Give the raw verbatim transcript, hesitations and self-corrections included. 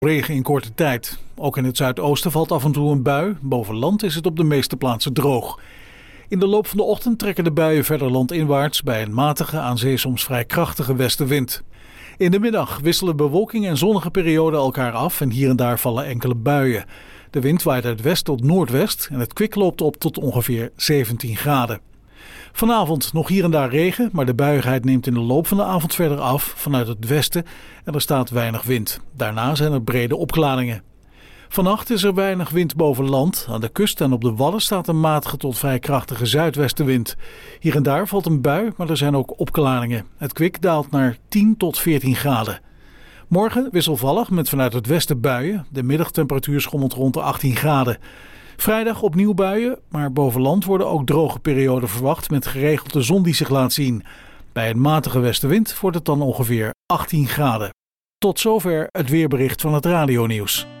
Regen in korte tijd. Ook in het zuidoosten valt af en toe een bui. Boven land is het op de meeste plaatsen droog. In de loop van de ochtend trekken de buien verder landinwaarts bij een matige, aan zee soms vrij krachtige westenwind. In de middag wisselen bewolking en zonnige perioden elkaar af en hier en daar vallen enkele buien. De wind waait uit west tot noordwest en het kwik loopt op tot ongeveer zeventien graden. Vanavond nog hier en daar regen, maar de buiigheid neemt in de loop van de avond verder af vanuit het westen en er staat weinig wind. Daarna zijn er brede opklaringen. Vannacht is er weinig wind boven land. Aan de kust en op de Wadden staat een matige tot vrij krachtige zuidwestenwind. Hier en daar valt een bui, maar er zijn ook opklaringen. Het kwik daalt naar tien tot veertien graden. Morgen wisselvallig met vanuit het westen buien. De middagtemperatuur schommelt rond de achttien graden. Vrijdag opnieuw buien, maar boven land worden ook droge perioden verwacht met geregeld de zon die zich laat zien. Bij een matige westenwind wordt het dan ongeveer achttien graden. Tot zover het weerbericht van het radionieuws.